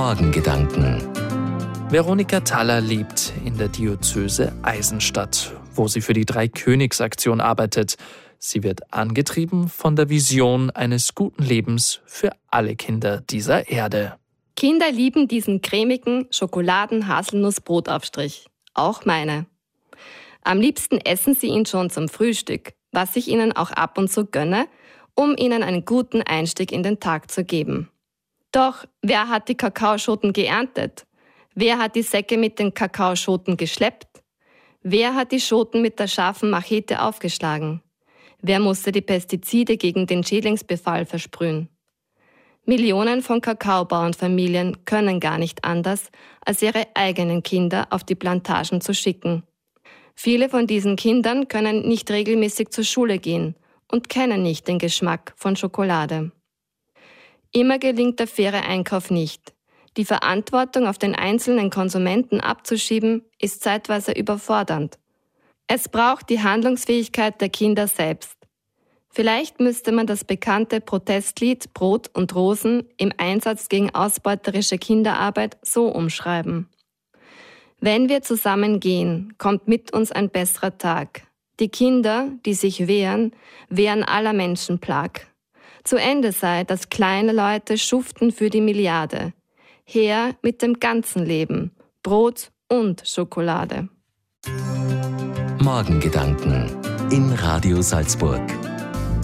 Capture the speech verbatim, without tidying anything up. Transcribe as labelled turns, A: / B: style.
A: Morgengedanken.
B: Veronika Thaler lebt in der Diözese Eisenstadt, wo sie für die Dreikönigsaktion arbeitet. Sie wird angetrieben von der Vision eines guten Lebens für alle Kinder dieser Erde.
C: Kinder lieben diesen cremigen Schokoladen-Haselnuss-Brotaufstrich. Auch meine. Am liebsten essen sie ihn schon zum Frühstück, was ich ihnen auch ab und zu gönne, um ihnen einen guten Einstieg in den Tag zu geben. Doch wer hat die Kakaoschoten geerntet? Wer hat die Säcke mit den Kakaoschoten geschleppt? Wer hat die Schoten mit der scharfen Machete aufgeschlagen? Wer musste die Pestizide gegen den Schädlingsbefall versprühen? Millionen von Kakaobauernfamilien können gar nicht anders, als ihre eigenen Kinder auf die Plantagen zu schicken. Viele von diesen Kindern können nicht regelmäßig zur Schule gehen und kennen nicht den Geschmack von Schokolade. Immer gelingt der faire Einkauf nicht. Die Verantwortung auf den einzelnen Konsumenten abzuschieben, ist zeitweise überfordernd. Es braucht die Handlungsfähigkeit der Kinder selbst. Vielleicht müsste man das bekannte Protestlied Brot und Rosen im Einsatz gegen ausbeuterische Kinderarbeit so umschreiben. Wenn wir zusammen gehen, kommt mit uns ein besserer Tag. Die Kinder, die sich wehren, wehren aller Menschen Plag. Zu Ende sei, dass kleine Leute schuften für die Milliarde. Her mit dem ganzen Leben, Brot und Schokolade.
A: Morgengedanken in Radio Salzburg.